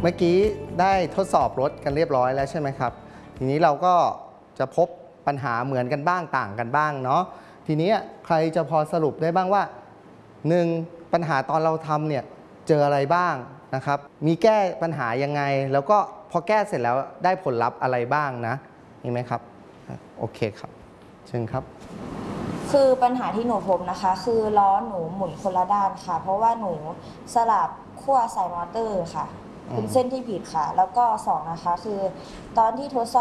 มื่อกี้ได้ทดสอบรถกันเรียบร้อยแล้วใช่ไหมครับทีนี้เราก็จะพบปัญหาเหมือนกันบ้างต่างกันบ้างเนาะทีนี้ใครจะพอสรุปได้บ้างว่า1ปัญหาตอนเราทำเนี่ยเจออะไรบ้างนะครับมีแก้ปัญหายังไงแล้วก็พอแก้เสร็จแล้วได้ผลลัพธ์อะไรบ้างนะนี่ไหมครับโอเคครับเชิญครับคือปัญหาที่หนูพบนะคะคือล้อหนูหมุนคนละด้านค่ะเพราะว่าหนูสลับขั้วสายมอเตอร์ค่ะเป็นเส้นที่ผิดค่ะแล้วก็2นะคะคือตอนที่ทดสอบ